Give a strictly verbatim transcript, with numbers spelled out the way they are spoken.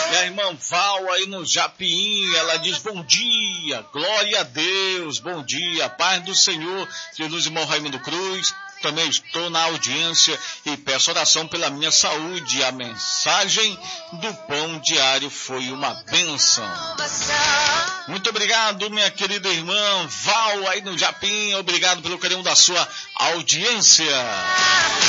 E a irmã Val aí no Japim, ela diz bom dia, glória a Deus, bom dia, paz do Senhor. Jesus, irmão Raimundo Cruz, também estou na audiência e peço oração pela minha saúde. A mensagem do pão diário foi uma bênção. Muito obrigado, minha querida irmã Val aí no Japim, obrigado pelo carinho da sua audiência.